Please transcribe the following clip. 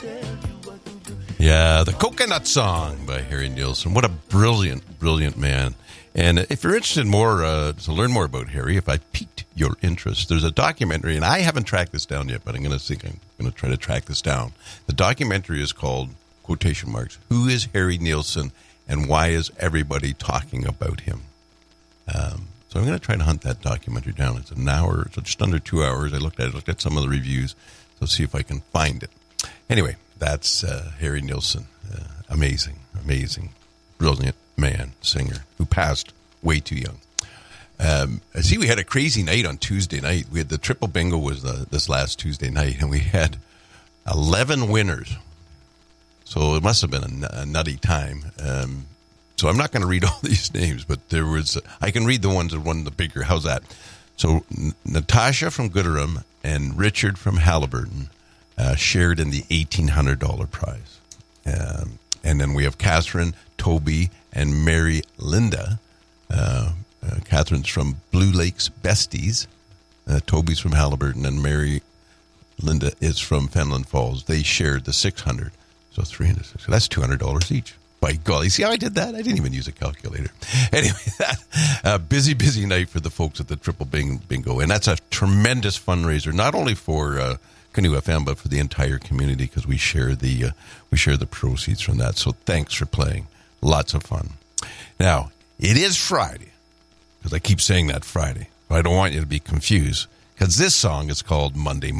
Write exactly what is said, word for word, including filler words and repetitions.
Yeah, the Coconut Song by Harry Nilsson. What a brilliant, brilliant man. And if you're interested more uh, to learn more about Harry, if I piqued your interest, there's a documentary, and I haven't tracked this down yet, but I'm going to think I'm going to try to track this down. The documentary is called, quotation marks, Who is Harry Nilsson and Why is Everybody Talking About Him? Um, so I'm going to try to hunt that documentary down. It's an hour, so just under two hours. I looked at it, looked at some of the reviews, so see if I can find it. Anyway, that's uh, Harry Nilsson. Uh, amazing, amazing, brilliant man, singer, who passed way too young. Um, I see we had a crazy night on Tuesday night. We had the triple bingo was the, this last Tuesday night, and we had eleven winners. So it must have been a, a nutty time. Um, so I'm not going to read all these names, but there was, I can read the ones that won the bigger. How's that? So N- Natasha from Gooderham and Richard from Halliburton uh, shared in the eighteen hundred dollars prize. Um, and then we have Catherine, Toby, and Mary Linda. Uh, uh, Catherine's from Blue Lakes Besties. Uh, Toby's from Halliburton, and Mary Linda is from Fenelon Falls. They shared the six hundred dollars. So three hundred dollars. So that's two hundred dollars each. By golly, see how I did that? I didn't even use a calculator. Anyway, that, uh, busy, busy night for the folks at the Triple Bingo. And that's a tremendous fundraiser, not only for uh, Canoe F M, but for the entire community, because we share the uh, we share the proceeds from that. So thanks for playing. Lots of fun. Now, it is Friday, because I keep saying that Friday. But I don't want you to be confused, because this song is called Monday Monday.